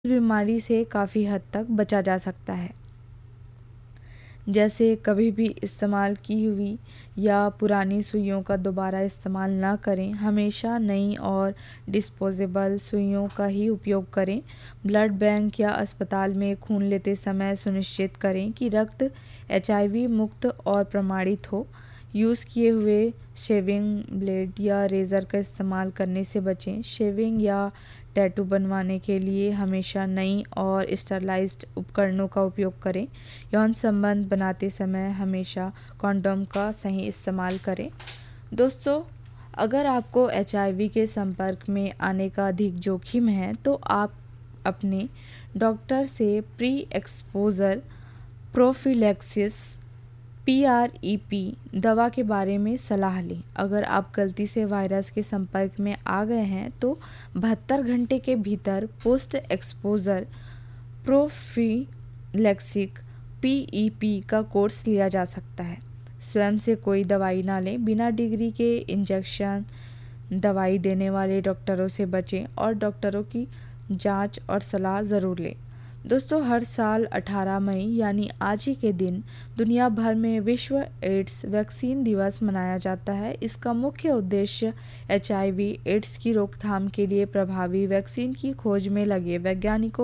बीमारी से काफ़ी हद तक बचा जा सकता है। जैसे कभी भी इस्तेमाल की हुई या पुरानी सुइयों का दोबारा इस्तेमाल ना करें। हमेशा नई और डिस्पोजेबल सुइयों का ही उपयोग करें। ब्लड बैंक या अस्पताल में खून लेते समय सुनिश्चित करें कि रक्त HIV मुक्त और प्रमाणित हो। यूज़ किए हुए शेविंग ब्लेड या रेज़र का इस्तेमाल करने से बचें। शेविंग या टैटू बनवाने के लिए हमेशा नई और स्टरलाइज्ड उपकरणों का उपयोग करें। यौन संबंध बनाते समय हमेशा कॉन्डोम का सही इस्तेमाल करें। दोस्तों, अगर आपको HIV के संपर्क में आने का अधिक जोखिम है तो आप अपने डॉक्टर से प्री एक्सपोजर प्रोफिलैक्सिस PrEP दवा के बारे में सलाह लें। अगर आप गलती से वायरस के संपर्क में आ गए हैं तो 72 घंटे के भीतर पोस्ट एक्सपोजर प्रोफिलैक्सिक PEP का कोर्स लिया जा सकता है। स्वयं से कोई दवाई ना लें। बिना डिग्री के इंजेक्शन दवाई देने वाले डॉक्टरों से बचें और डॉक्टरों की जांच और सलाह ज़रूर लें। दोस्तों, हर साल 18 मई यानी आज ही के दिन दुनिया भर में विश्व एड्स वैक्सीन दिवस मनाया जाता है। इसका मुख्य उद्देश्य HIV एड्स की रोकथाम के लिए प्रभावी वैक्सीन की खोज में लगे वैज्ञानिकों